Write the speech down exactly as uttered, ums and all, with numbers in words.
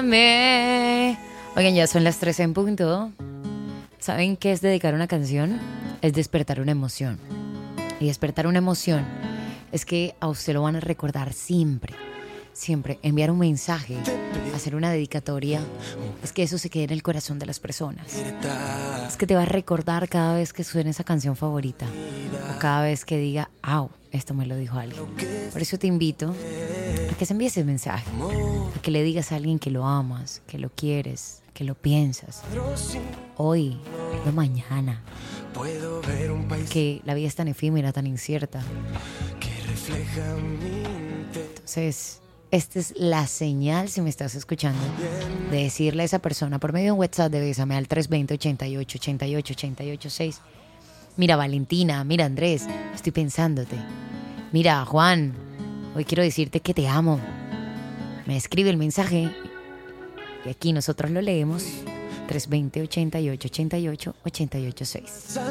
Me- Oigan, ya son las tres en punto. ¿Saben qué es dedicar una canción? Es despertar una emoción. Y despertar una emoción es que a usted lo van a recordar siempre. Siempre. Enviar un mensaje, hacer una dedicatoria, es que eso se quede en el corazón de las personas. Es que te va a recordar cada vez que suene esa canción favorita. O cada vez que diga, au, esto me lo dijo alguien. Por eso te invito a que se envíe ese mensaje. A que le digas a alguien que lo amas, que lo quieres, que lo piensas. Hoy, no mañana. Que la vida es tan efímera, tan incierta. Entonces, esta es la señal, si me estás escuchando, de decirle a esa persona por medio de un WhatsApp de Bésame al tres dos cero, ochenta y ocho, ochenta y ocho, ochenta y ocho seis. Mira, Valentina, mira, Andrés, estoy pensándote. Mira, Juan, hoy quiero decirte que te amo. Me escribe el mensaje y aquí nosotros lo leemos. tres dos cero, ochenta y ocho, ochenta y ocho, ochenta y ocho seis.